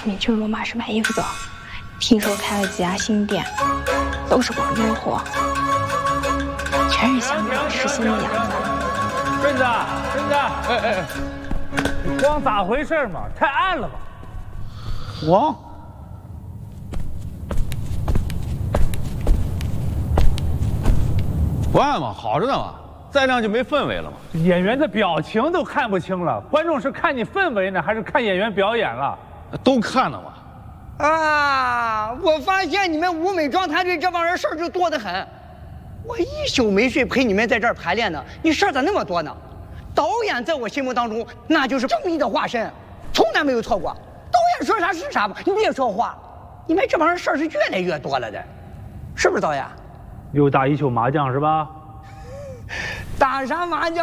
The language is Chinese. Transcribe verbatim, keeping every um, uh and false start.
你去罗马市买衣服走，听说开了几家新店，都是广州货，全是香港实心的样子。 顺子，顺子，哎哎，你光咋回事嘛？太暗了吧？ 我。 不暗嘛，好着呢嘛，再亮就没氛围了嘛。 演员的表情都看不清了，观众是看你氛围呢，还是看演员表演了？ 都看了嘛。 啊！我发现你们舞美妆团队这帮人事儿就多得很。我一宿没睡陪你们在这儿排练呢，你事儿咋那么多呢？导演在我心目当中那就是正义的化身，从来没有错过。导演说啥是啥吧，你别说话。你们这帮人事儿是越来越多了的，是不是导演？ 又打一宿麻将是吧？ 打啥麻将？